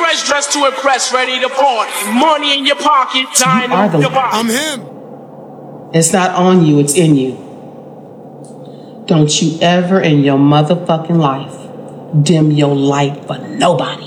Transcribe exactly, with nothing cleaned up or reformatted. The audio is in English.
fresh dressed to impress, ready to party. Money in your pocket, dying on your body. I'm him. It's not on you, it's in you. Don't you ever in your motherfucking life dim your light for nobody.